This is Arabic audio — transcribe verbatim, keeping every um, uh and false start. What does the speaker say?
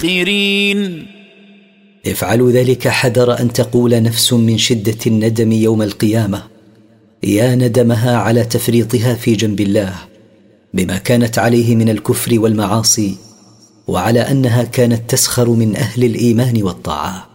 المحقرين. افعلوا ذلك حذر أن تقول نفس من شدة الندم يوم القيامة يا ندمها على تفريطها في جنب الله بما كانت عليه من الكفر والمعاصي، وعلى أنها كانت تسخر من أهل الإيمان والطاعة.